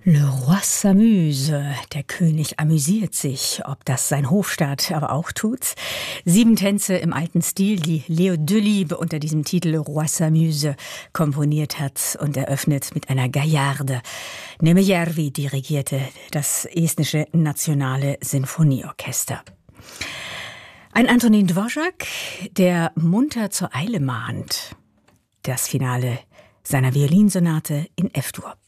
Le roi s'amuse, der König amüsiert sich, ob das sein Hofstaat aber auch tut. 7 Tänze im alten Stil, die Leo Delibes unter diesem Titel Le roi s'amuse komponiert hat und eröffnet mit einer Gaillarde. Neeme Järvi dirigierte das estnische Nationale Sinfonieorchester. Ein Antonín Dvořák, der munter zur Eile mahnt. Das Finale seiner Violinsonate in F-Dur.